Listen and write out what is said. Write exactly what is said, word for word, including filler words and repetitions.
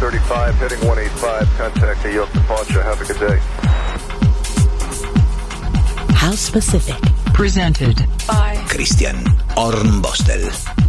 thirty-five, heading one eighty-five, contact New York departure. Have a good day. House Pacific. Presented by Christian Armbostel.